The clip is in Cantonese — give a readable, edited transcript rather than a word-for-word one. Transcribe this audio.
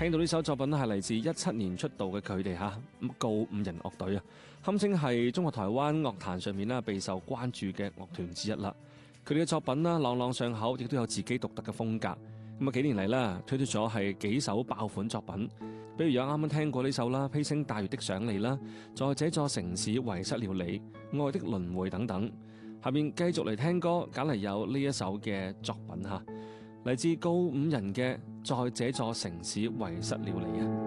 聽到呢首作品係嚟自17年出道嘅佢哋告五人樂隊啊，堪稱係中國台灣樂壇上面備受關注嘅樂團之一啦。佢哋嘅作品朗朗上口，亦都有自己獨特嘅風格。咁啊，幾年嚟啦，推出咗係幾首爆款作品，比如有啱啱聽過呢首啦，披星戴月的想你啦，在這座城市遺失了你，愛的輪迴等等。下面繼續嚟聽歌，揀嚟有呢一首嘅作品嚟自告五人嘅在這座城市遺失了你啊。